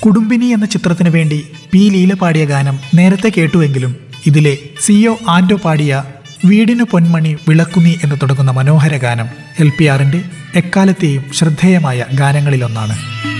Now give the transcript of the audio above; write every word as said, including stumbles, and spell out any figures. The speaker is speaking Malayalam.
കുടുംബിനി എന്ന ചിത്രത്തിനു വേണ്ടി പി ലീല പാടിയ ഗാനം നേരത്തെ കേട്ടുവെങ്കിലും ഇതിലെ സിഒ ആൻഡോ പാടിയ വീടിനു പൊന്മണി വിളക്കുമി എന്ന് തുടങ്ങുന്ന മനോഹര ഗാനം എൽ പി ആറിന്റെ എക്കാലത്തെയും ശ്രദ്ധേയമായ ഗാനങ്ങളിലൊന്നാണ്.